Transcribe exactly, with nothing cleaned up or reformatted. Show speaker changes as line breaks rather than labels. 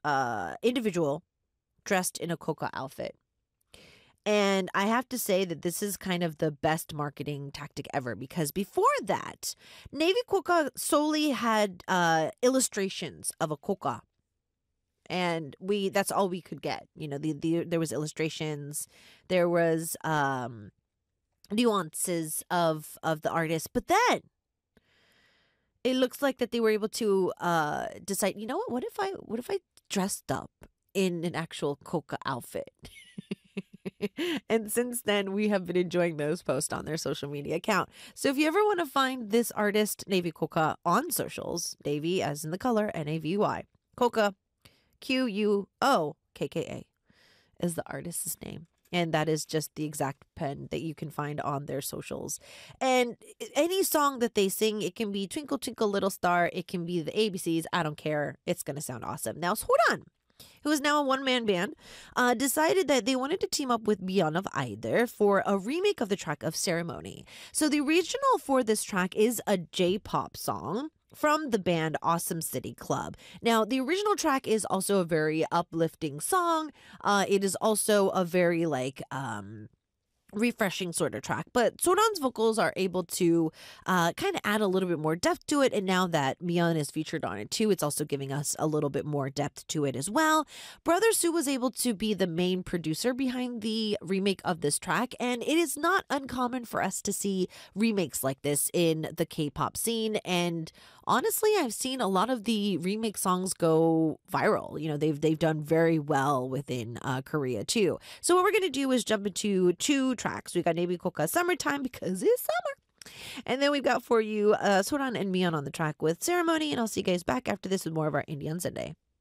uh, individual dressed in a coca outfit. And I have to say that this is kind of the best marketing tactic ever because before that, Navy Coca solely had uh, illustrations of a coca. And we that's all we could get. You know, the, the there was illustrations, there was um nuances of of the artist. But then it looks like that they were able to uh decide, you know what, what if I what if I dressed up in an actual coca outfit? And since then, we have been enjoying those posts on their social media account. So if you ever want to find this artist, Navy Coca, on socials, Navy as in the color, N A V Y, Coca, Q U O K K A is the artist's name. And that is just the exact pen that you can find on their socials. And any song that they sing, it can be Twinkle Twinkle Little Star, it can be the A B Cs, I don't care. It's going to sound awesome. Now, Soran, who is now a one-man band, uh, decided that they wanted to team up with Beyond of Either for a remake of the track of Ceremony. So the original for this track is a J-pop song from the band Awesome City Club. Now, the original track is also a very uplifting song. Uh, it is also a very, like, um... refreshing sort of track, but Soran's vocals are able to uh, kind of add a little bit more depth to it, and now that Mion is featured on it too, it's also giving us a little bit more depth to it as well. Brother Sue was able to be the main producer behind the remake of this track, and it is not uncommon for us to see remakes like this in the K-pop scene, and honestly, I've seen a lot of the remake songs go viral. You know, they've they've done very well within uh, Korea too. So what we're gonna do is jump into two tracks. We got Navy Coca Summertime because it's summer. And then we've got for you uh, Soran and Mion on the track with Ceremony. And I'll see you guys back after this with more of our Indie on Sunday.